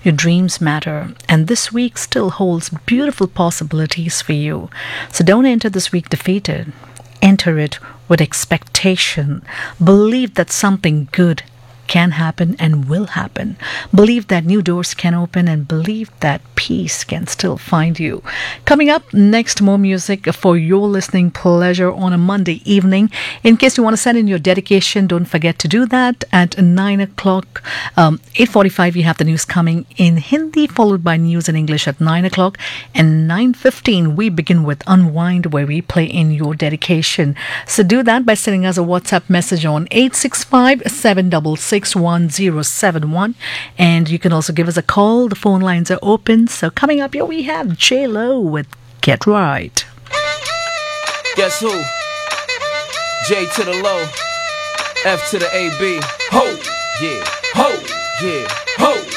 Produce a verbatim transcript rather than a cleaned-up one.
Your dreams matter, and this week still holds beautiful possibilities for you. So don't enter this week defeated. Enter it with expectation. Believe that something good can happen and will happen. Believe that new doors can open, and believe that peace can still find you. Coming up next, more music for your listening pleasure on a Monday evening. In case you want to send in your dedication, don't forget to do that at nine o'clock. Um, eight forty-five, you have the news coming in Hindi, followed by news in English at nine o'clock. And nine fifteen, we begin with Unwind, where we play in your dedication. So do that by sending us a WhatsApp message on eight six five, seven six six, one zero seven one, and you can also give us a call. The phone lines are open. So coming up here we have J Lo with Get Right. Guess who? J to the low, F to the A B. Ho, yeah, ho, yeah, ho.